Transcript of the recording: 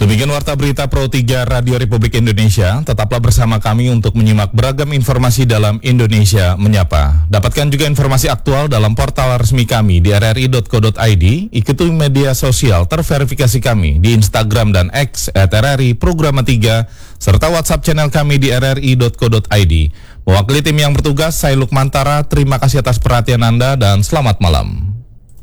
Demikian Warta Berita Pro 3 Radio Republik Indonesia. Tetaplah bersama kami untuk menyimak beragam informasi dalam Indonesia Menyapa. Dapatkan juga informasi aktual dalam portal resmi kami di rri.co.id. Ikuti media sosial terverifikasi kami di Instagram dan X @RRI Programa 3 serta WhatsApp channel kami di rri.co.id. Mewakili tim yang bertugas, saya Lukmantara. Terima kasih atas perhatian Anda dan selamat malam.